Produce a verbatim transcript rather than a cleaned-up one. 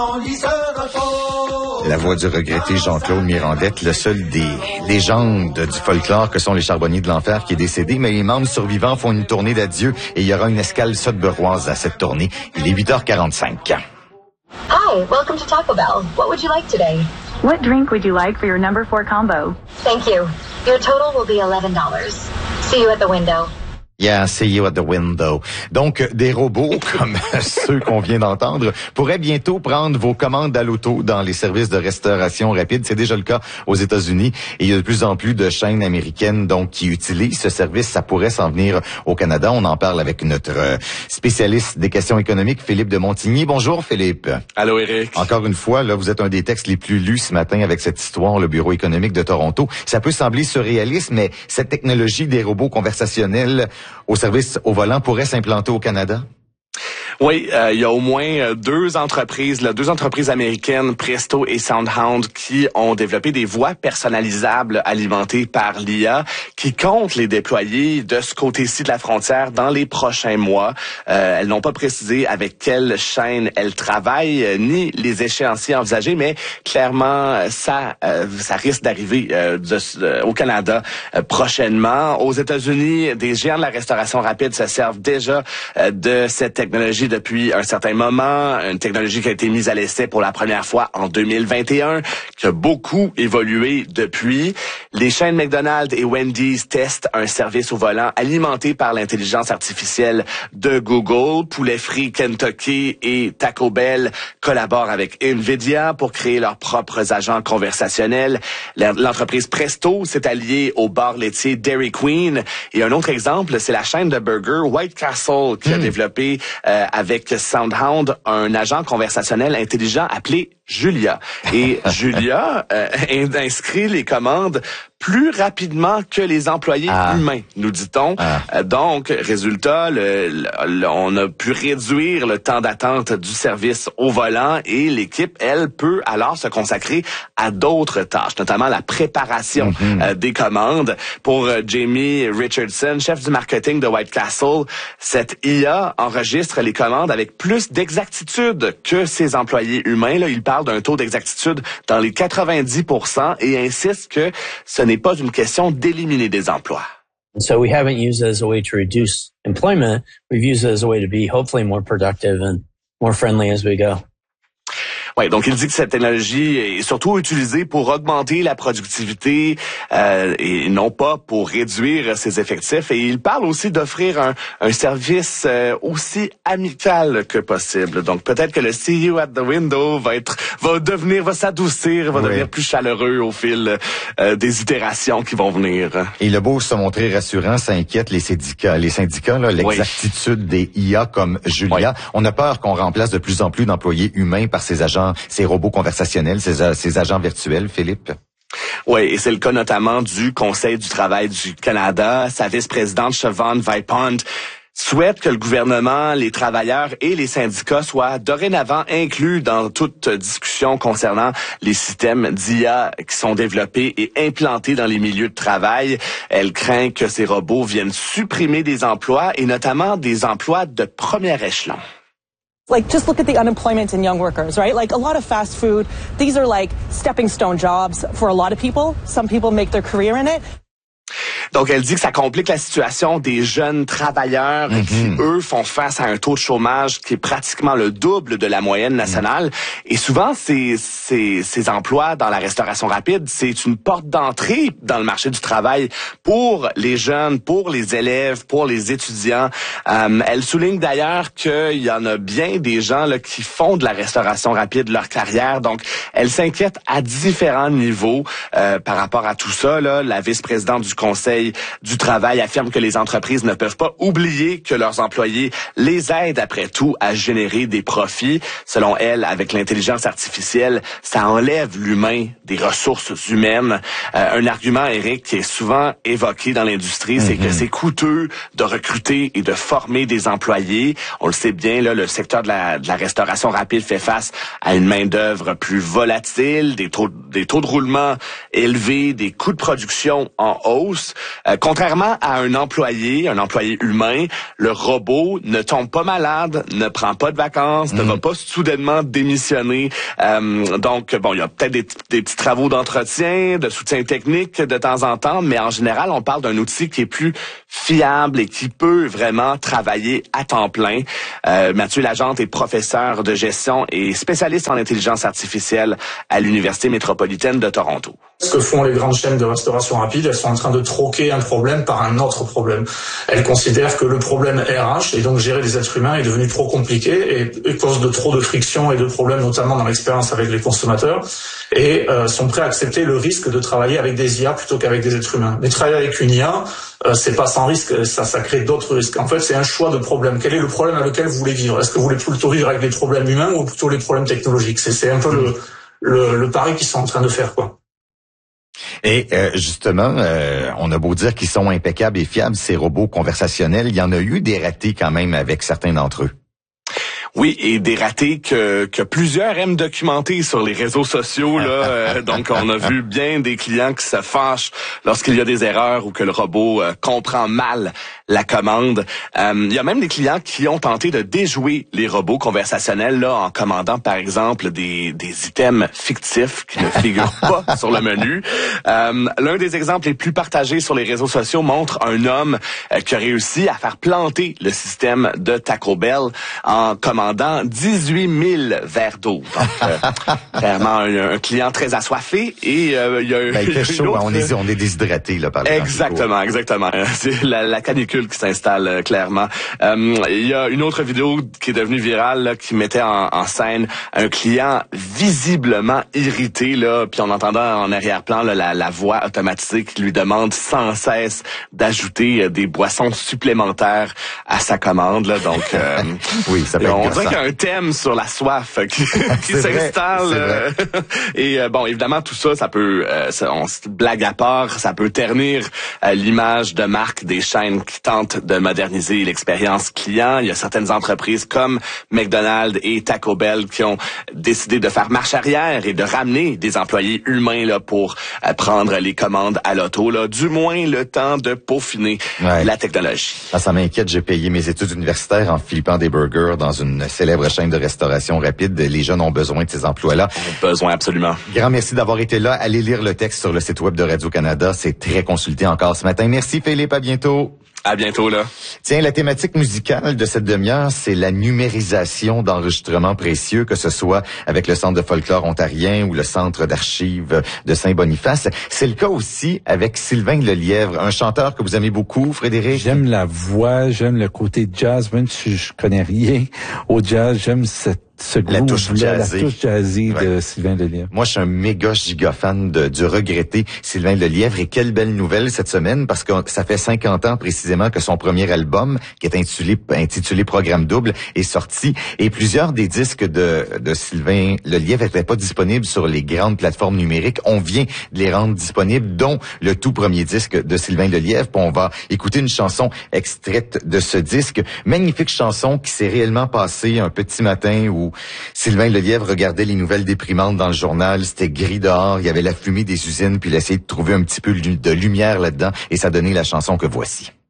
La voix du regretté Jean-Claude Mirandette, le seul des légendes du folklore que sont les Charbonniers de l'Enfer qui est décédé, mais les membres survivants font une tournée d'adieu et il y aura une escale sudburoise à cette tournée. Il est huit heures quarante-cinq. Hi, welcome to Taco Bell. What would you like today? What drink would you like for your number four combo? Thank you. Your total will be eleven dollars. See you at the window. Yeah, see you at the window. Donc, des robots, comme ceux qu'on vient d'entendre, pourraient bientôt prendre vos commandes à l'auto dans les services de restauration rapide. C'est déjà le cas aux États-Unis. Et il y a de plus en plus de chaînes américaines donc qui utilisent ce service. Ça pourrait s'en venir au Canada. On en parle avec notre spécialiste des questions économiques, Philippe de Montigny. Bonjour, Philippe. Allô, Éric. Encore une fois, là, vous êtes un des textes les plus lus ce matin avec cette histoire, le Bureau économique de Toronto. Ça peut sembler surréaliste, mais cette technologie des robots conversationnels au service au volant pourrait s'implanter au Canada? Oui, euh, il y a au moins deux entreprises, là, deux entreprises américaines, Presto et SoundHound, qui ont développé des voix personnalisables alimentées par l'I A, qui comptent les déployer de ce côté-ci de la frontière dans les prochains mois. Euh, elles n'ont pas précisé avec quelle chaîne elles travaillent, euh, ni les échéanciers envisagés, mais clairement, ça, euh, ça risque d'arriver euh, de, euh, au Canada euh, prochainement. Aux États-Unis, des géants de la restauration rapide se servent déjà euh, de cette technologie depuis un certain moment, une technologie qui a été mise à l'essai pour la première fois en deux mille vingt et un, qui a beaucoup évolué depuis. Les chaînes McDonald's et Wendy's testent un service au volant alimenté par l'intelligence artificielle de Google. Poulet frit, Kentucky et Taco Bell collaborent avec Nvidia pour créer leurs propres agents conversationnels. L'entreprise Presto s'est alliée au bar laitier Dairy Queen. Et un autre exemple, c'est la chaîne de burgers White Castle qui mmh. a développé euh, avec SoundHound un agent conversationnel intelligent appelé Julia. Et Julia euh, inscrit les commandes plus rapidement que les employés ah. humains, nous dit-on. Ah. Euh, donc, résultat, le, le, on a pu réduire le temps d'attente du service au volant et l'équipe, elle, peut alors se consacrer à d'autres tâches, notamment la préparation mm-hmm. euh, des commandes. Pour euh, Jamie Richardson, chef du marketing de White Castle, cette I A enregistre les commandes avec plus d'exactitude que ses employés humains. Là, il parle d'un taux d'exactitude dans les quatre-vingt-dix pour cent et insiste que ce n'est pas une question d'éliminer des emplois. So we haven't used it as a way to reduce employment. We've used it as a way to be hopefully more productive and more friendly as we go. Oui, donc il dit que cette technologie est surtout utilisée pour augmenter la productivité euh, et non pas pour réduire ses effectifs. Et il parle aussi d'offrir un, un service euh, aussi amical que possible. Donc peut-être que le See You at the Window va être, va devenir, va s'adoucir, va oui. devenir plus chaleureux au fil euh, des itérations qui vont venir. Et le beau se montrer rassurant, ça inquiète les syndicats. Les syndicats, là, l'exactitude oui. des I A comme Julia. Oui. On a peur qu'on remplace de plus en plus d'employés humains par ces agents, ces robots conversationnels, ces, ces agents virtuels, Philippe? Oui, et c'est le cas notamment du Conseil du travail du Canada. Sa vice-présidente, Siobhan Vipond, souhaite que le gouvernement, les travailleurs et les syndicats soient dorénavant inclus dans toute discussion concernant les systèmes d'I A qui sont développés et implantés dans les milieux de travail. Elle craint que ces robots viennent supprimer des emplois et notamment des emplois de premier échelon. Like, just look at the unemployment in young workers, right? Like, a lot of fast food, these are like stepping stone jobs for a lot of people. Some people make their career in it. Donc, elle dit que ça complique la situation des jeunes travailleurs mm-hmm. qui, eux, font face à un taux de chômage qui est pratiquement le double de la moyenne nationale. Mm. Et souvent, ces, ces, ces emplois dans la restauration rapide, c'est une porte d'entrée dans le marché du travail pour les jeunes, pour les élèves, pour les étudiants. Euh, elle souligne d'ailleurs qu'il y en a bien des gens là, qui font de la restauration rapide leur carrière. Donc, elle s'inquiète à différents niveaux euh, par rapport à tout ça. Là, la vice-présidente du Conseil du travail affirme que les entreprises ne peuvent pas oublier que leurs employés les aident après tout à générer des profits. Selon elle, avec l'intelligence artificielle, ça enlève l'humain des ressources humaines. Euh, un argument, Éric, qui est souvent évoqué dans l'industrie, mm-hmm. c'est que c'est coûteux de recruter et de former des employés. On le sait bien, là, le secteur de la, de la restauration rapide fait face à une main-d'œuvre plus volatile, des taux, des taux de roulement élevés, des coûts de production en hausse. Euh, contrairement à un employé, un employé humain, le robot ne tombe pas malade, ne prend pas de vacances, mmh. ne va pas soudainement démissionner. Euh, donc, bon, il y a peut-être des, des petits travaux d'entretien, de soutien technique de temps en temps, mais en général, on parle d'un outil qui est plus fiable et qui peut vraiment travailler à temps plein. Euh, Mathieu Lagente est professeur de gestion et spécialiste en intelligence artificielle à l'Université métropolitaine de Toronto. Ce que font les grandes chaînes de restauration rapide, elles sont en train de troquer un problème par un autre problème. Elles considèrent que le problème R H, et donc gérer des êtres humains, est devenu trop compliqué et, et cause de trop de frictions et de problèmes, notamment dans l'expérience avec les consommateurs, et euh, sont prêts à accepter le risque de travailler avec des I A plutôt qu'avec des êtres humains. Mais travailler avec une I A, euh, c'est pas sans risque, ça, ça crée d'autres risques. En fait, c'est un choix de problème. Quel est le problème avec lequel vous voulez vivre? Est-ce que vous voulez plutôt vivre avec des problèmes humains ou plutôt les problèmes technologiques? C'est, c'est un peu le, le, le pari qu'ils sont en train de faire, quoi. Et euh, justement, euh, on a beau dire qu'ils sont impeccables et fiables, ces robots conversationnels, il y en a eu des ratés quand même avec certains d'entre eux. Oui, et des ratés que, que plusieurs aiment documenter sur les réseaux sociaux. Là. Euh, donc, on a vu bien des clients qui se fâchent lorsqu'il y a des erreurs ou que le robot euh, comprend mal la commande. Euh, il y a même des clients qui ont tenté de déjouer les robots conversationnels là, en commandant, par exemple, des, des items fictifs qui ne figurent pas sur le menu. Euh, l'un des exemples les plus partagés sur les réseaux sociaux montre un homme euh, qui a réussi à faire planter le système de Taco Bell en commandant dix-huit mille verres d'eau. Donc, euh, clairement, un, un client très assoiffé. Et euh, il y a ben, il fait chaud, autre... on est, on est déshydraté là, par exemple. Exactement, exactement. C'est la, la canicule qui s'installe euh, clairement. Euh, il y a une autre vidéo qui est devenue virale là, qui mettait en, en scène un client visiblement irrité, là, puis on entendait en arrière-plan là, la, la voix automatisée qui lui demande sans cesse d'ajouter euh, des boissons supplémentaires à sa commande. Là, donc, euh, oui, ça peut être on dirait qu'il y a un thème sur la soif qui, qui s'installe. Euh, et euh, bon, évidemment, tout ça, ça peut, euh, ça, on se blague à part, ça peut ternir euh, l'image de marque des chaînes qui tentent de moderniser l'expérience client. Il y a certaines entreprises comme McDonald's et Taco Bell qui ont décidé de faire marche arrière et de ramener des employés humains là pour euh, prendre les commandes à l'auto. Là, du moins le temps de peaufiner ouais. la technologie. Ah, ça m'inquiète. J'ai payé mes études universitaires en flippant des burgers dans une célèbre chaîne de restauration rapide. Les jeunes ont besoin de ces emplois-là. Ont besoin, absolument. Grand merci d'avoir été là. Allez lire le texte sur le site web de Radio-Canada. C'est très consulté encore ce matin. Merci Philippe, à bientôt. À bientôt, là. Tiens, la thématique musicale de cette demi-heure, c'est la numérisation d'enregistrements précieux, que ce soit avec le Centre de folklore ontarien ou le Centre d'archives de Saint-Boniface. C'est le cas aussi avec Sylvain Lelièvre, un chanteur que vous aimez beaucoup, Frédéric. J'aime la voix, j'aime le côté jazz, même si je connais rien au jazz, j'aime cette ce la touche jazzée, la touche jazzée ouais. de Sylvain Lelièvre. Moi, je suis un méga giga fan de, du regretté Sylvain Lelièvre. Et quelle belle nouvelle cette semaine, parce que ça fait cinquante ans précisément que son premier album, qui est intitulé, intitulé Programme Double, est sorti. Et plusieurs des disques de, de Sylvain Lelièvre n'étaient pas disponibles sur les grandes plateformes numériques. On vient de les rendre disponibles, dont le tout premier disque de Sylvain Lelièvre. Puis on va écouter une chanson extraite de ce disque. Magnifique chanson qui s'est réellement passée un petit matin où Sylvain Lelièvre regardait les nouvelles déprimantes dans le journal. C'était gris dehors, il y avait la fumée des usines, puis il a essayé de trouver un petit peu de lumière là-dedans, et ça donnait la chanson que voici.